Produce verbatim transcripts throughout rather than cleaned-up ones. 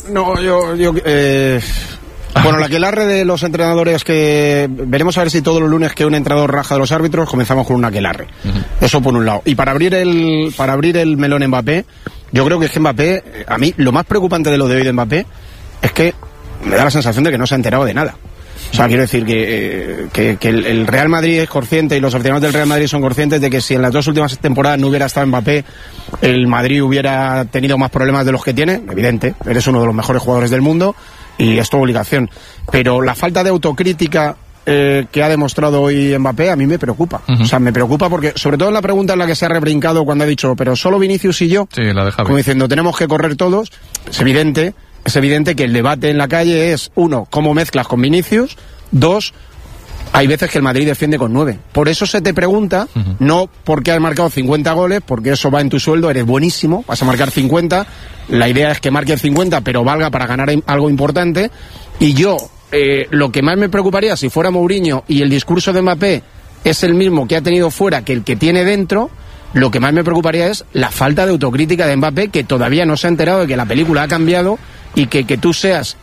No, yo... yo eh... Bueno, la aquelarre de los entrenadores que... Veremos a ver si todos los lunes que un entrenador raja de los árbitros, comenzamos con un aquelarre. Uh-huh. Eso por un lado. Y para abrir el para abrir el melón Mbappé, yo creo que es que Mbappé, a mí, lo más preocupante de lo de hoy de Mbappé es que me da la sensación de que no se ha enterado de nada. O sea, quiero decir que, que, que el Real Madrid es consciente y los aficionados del Real Madrid son conscientes de que si en las dos últimas temporadas no hubiera estado Mbappé, el Madrid hubiera tenido más problemas de los que tiene. Evidente, eres uno de los mejores jugadores del mundo y es tu obligación. Pero la falta de autocrítica eh, que ha demostrado hoy Mbappé a mí me preocupa. Uh-huh. O sea, me preocupa porque, sobre todo en la pregunta en la que se ha rebrincado cuando ha dicho, pero solo Vinicius y yo, sí, la de Javi, como diciendo, tenemos que correr todos, es evidente... Es evidente que el debate en la calle es, uno, cómo mezclas con Vinicius, dos, hay veces que el Madrid defiende con nueve. Por eso se te pregunta, uh-huh. no porque has marcado cincuenta goles, porque eso va en tu sueldo, eres buenísimo, vas a marcar cincuenta, la idea es que marques cincuenta, pero valga para ganar algo importante, y yo, eh, lo que más me preocuparía, si fuera Mourinho y el discurso de Mbappé es el mismo que ha tenido fuera que el que tiene dentro, lo que más me preocuparía es la falta de autocrítica de Mbappé, que todavía no se ha enterado de que la película ha cambiado y que, que tú seas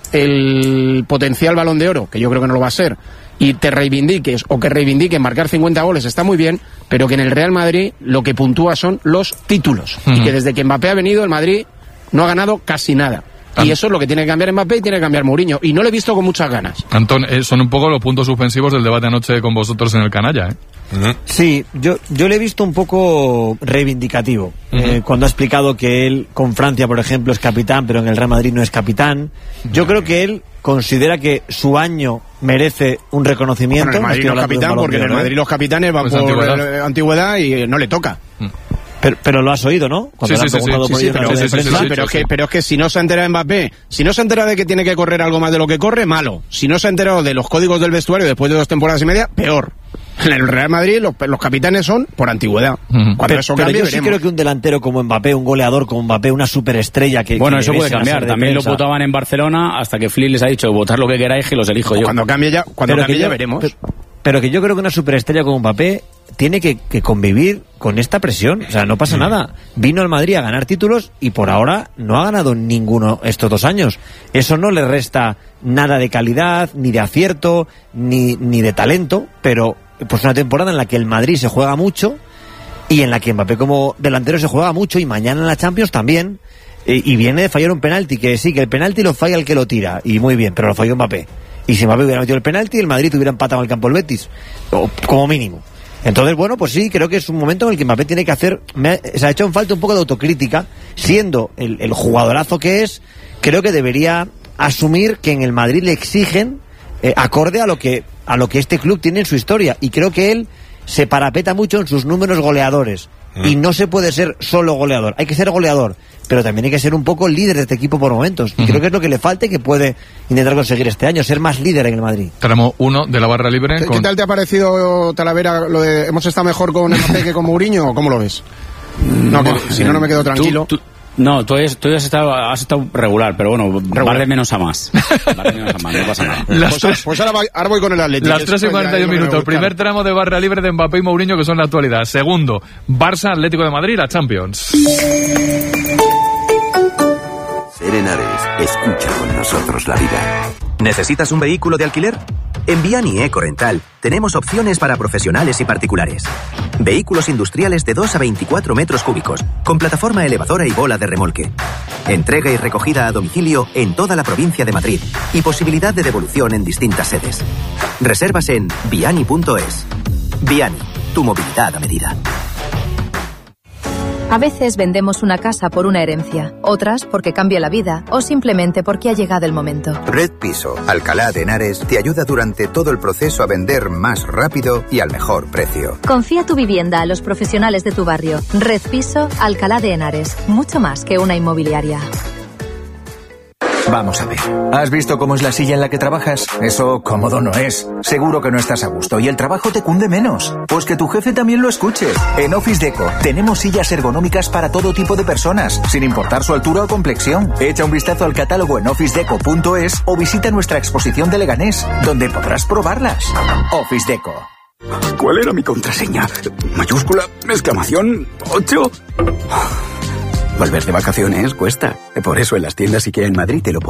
el potencial Balón de Oro, que yo creo que no lo va a ser, y te reivindiques o que reivindiquen marcar cincuenta goles, está muy bien, pero que en el Real Madrid lo que puntúa son los títulos. Uh-huh. Y que desde que Mbappé ha venido, el Madrid no ha ganado casi nada. Y eso es lo que tiene que cambiar Mbappé y tiene que cambiar Mourinho. Y no lo he visto con muchas ganas. Antón, eh, son un poco los puntos suspensivos del debate anoche con vosotros en el Canalla, ¿eh? Uh-huh. Sí, yo, yo le he visto un poco reivindicativo. Uh-huh. eh, cuando ha explicado que él con Francia, por ejemplo, es capitán, pero en el Real Madrid no es capitán. Yo uh-huh. creo que él considera que su año merece un reconocimiento. Bueno, en el Madrid no es capitán, porque en el Madrid los capitanes van pues por antigüedad. antigüedad y no le toca. Uh-huh. Pero, pero lo has oído, ¿no? Cuando sí, le sí, han preguntado sí, por sí, ello sí, en la sí, sí, prensa. sí, sí, pero, sí, es que, sí. pero es que si no se entera de Mbappé, si no se entera de que tiene que correr algo más de lo que corre, malo. Si no se ha enterado de los códigos del vestuario después de dos temporadas y media, peor. En el Real Madrid los, los capitanes son por antigüedad. Uh-huh. Cuando pero, eso pero cambie, yo sí veremos. creo que un delantero como Mbappé, un goleador como Mbappé, una superestrella que... Bueno, que eso puede cambiar. También defensa. lo votaban en Barcelona hasta que Flick les ha dicho votad lo que queráis que los elijo yo. Cuando cambie ya, cuando pero cambie que ya yo, veremos. Pero, pero que yo creo que una superestrella como Mbappé tiene que, que convivir con esta presión. O sea, no pasa mm. nada. Vino al Madrid a ganar títulos y por ahora no ha ganado ninguno estos dos años. Eso no le resta nada de calidad, ni de acierto, ni, ni de talento, pero pues una temporada en la que el Madrid se juega mucho y en la que Mbappé como delantero se juega mucho y mañana en la Champions también. Eh, y viene de fallar un penalti, que sí, que el penalti lo falla el que lo tira, y muy bien, pero lo falló Mbappé. Y si Mbappé hubiera metido el penalti, el Madrid hubiera empatado al campo el Betis, o, como mínimo. Entonces, bueno, pues sí, creo que es un momento en el que Mbappé tiene que hacer... Me, se ha hecho en falta un poco de autocrítica, siendo el, el jugadorazo que es, creo que debería asumir que en el Madrid le exigen eh, acorde a lo que a lo que este club tiene en su historia, y creo que él se parapeta mucho en sus números goleadores, mm. y no se puede ser solo goleador, hay que ser goleador, pero también hay que ser un poco líder de este equipo por momentos, y mm. creo que es lo que le falta y que puede intentar conseguir este año, ser más líder en el Madrid. Tenemos uno de la barra libre. ¿Qué, con... ¿Qué tal te ha parecido, Talavera, lo de hemos estado mejor con Mbappé que con Mourinho, o cómo lo ves? No, que, si no, no me quedo tranquilo. Tú, tú, no, tú, has, tú has, estado, has estado regular, pero bueno, va de menos a más. Va de menos a más, no pasa nada. Las pues, tres, pues ahora, voy, ahora voy con el Atlético. Las tres y cuarenta y un minutos. Primer tramo de barra libre de Mbappé y Mourinho, que son la actualidad. Segundo, Barça, Atlético de Madrid, la Champions. Serenares, escucha con nosotros la vida. ¿Necesitas un vehículo de alquiler? En Viani Eco Rental tenemos opciones para profesionales y particulares. Vehículos industriales de dos a veinticuatro metros cúbicos, con plataforma elevadora y bola de remolque. Entrega y recogida a domicilio en toda la provincia de Madrid y posibilidad de devolución en distintas sedes. Reservas en viani punto es. Viani, tu movilidad a medida. A veces vendemos una casa por una herencia, otras porque cambia la vida o simplemente porque ha llegado el momento. Red Piso, Alcalá de Henares, te ayuda durante todo el proceso a vender más rápido y al mejor precio. Confía tu vivienda a los profesionales de tu barrio. Red Piso, Alcalá de Henares, mucho más que una inmobiliaria. Vamos a ver. ¿Has visto cómo es la silla en la que trabajas? Eso cómodo no es. Seguro que no estás a gusto y el trabajo te cunde menos. Pues que tu jefe también lo escuche. En Office Deco tenemos sillas ergonómicas para todo tipo de personas, sin importar su altura o complexión. Echa un vistazo al catálogo en office deco punto es o visita nuestra exposición de Leganés, donde podrás probarlas. Office Deco. ¿Cuál era mi contraseña? Mayúscula, exclamación, ocho... Volver de vacaciones cuesta. Por eso en las tiendas IKEA en Madrid te lo